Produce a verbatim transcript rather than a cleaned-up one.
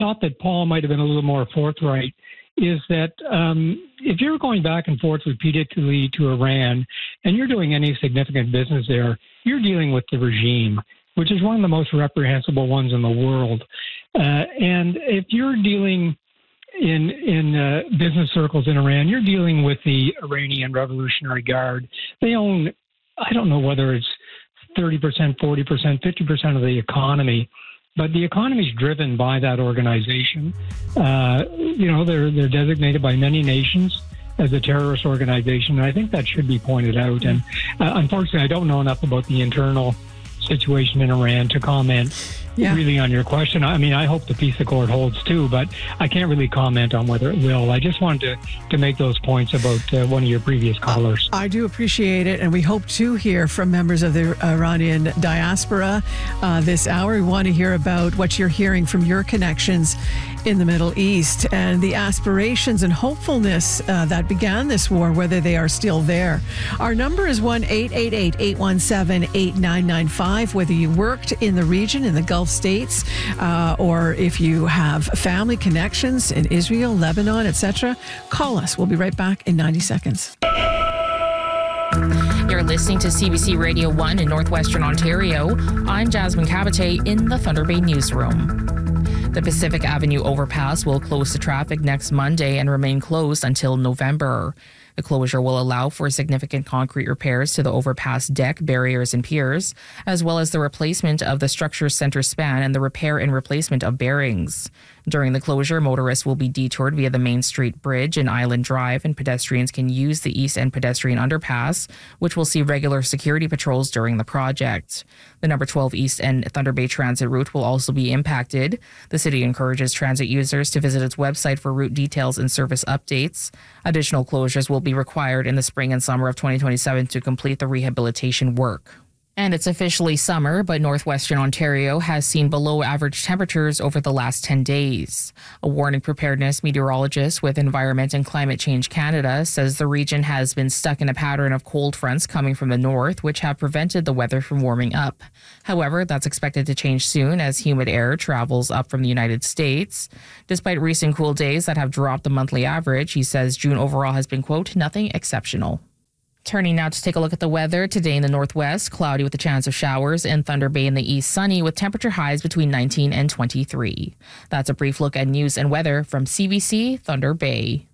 thought that Paul might have been a little more forthright is that um, if you're going back and forth repeatedly to Iran and you're doing any significant business there, you're dealing with the regime, which is one of the most reprehensible ones in the world. Uh, and if you're dealing in in uh, business circles in Iran, you're dealing with the Iranian Revolutionary Guard. They own, I don't know whether it's thirty percent, forty percent, fifty percent of the economy. But the economy is driven by that organization. Uh, you know, they're they're designated by many nations as a terrorist organization, and I think that should be pointed out. And uh, unfortunately, I don't know enough about the internal situation in Iran to comment yeah. really on your question. I mean, I hope the peace accord holds too, but I can't really comment on whether it will. I just wanted to, to make those points about uh, one of your previous callers. Uh, I do appreciate it, and we hope to hear from members of the Iranian diaspora uh, this hour. We want to hear about what you're hearing from your connections in the Middle East and the aspirations and hopefulness uh, that began this war, whether they are still there. Our number is one eight eight eight, eight one seven, eight nine nine five. Whether you worked in the region, in the Gulf states, uh, or if you have family connections in Israel, Lebanon, et cetera, call us. We'll be right back in ninety seconds. You're listening to C B C Radio one in Northwestern Ontario. I'm Jasmine Cabate in the Thunder Bay newsroom. The Pacific Avenue overpass will close to traffic next Monday and remain closed until November. The closure will allow for significant concrete repairs to the overpass deck, barriers, and piers, as well as the replacement of the structure's center span and the repair and replacement of bearings. During the closure, motorists will be detoured via the Main Street Bridge and Island Drive, and pedestrians can use the East End Pedestrian Underpass, which will see regular security patrols during the project. The number twelve East End Thunder Bay Transit route will also be impacted. The city encourages transit users to visit its website for route details and service updates. Additional closures will be required in the spring and summer of twenty twenty-seven to complete the rehabilitation work. And it's officially summer, but Northwestern Ontario has seen below average temperatures over the last ten days. A warning preparedness meteorologist with Environment and Climate Change Canada says the region has been stuck in a pattern of cold fronts coming from the north, which have prevented the weather from warming up. However, that's expected to change soon as humid air travels up from the United States. Despite recent cool days that have dropped the monthly average, he says June overall has been, quote, nothing exceptional. Turning now to take a look at the weather. Today in the northwest, cloudy with a chance of showers, and Thunder Bay in the east, sunny with temperature highs between nineteen and twenty-three. That's a brief look at news and weather from C B C Thunder Bay.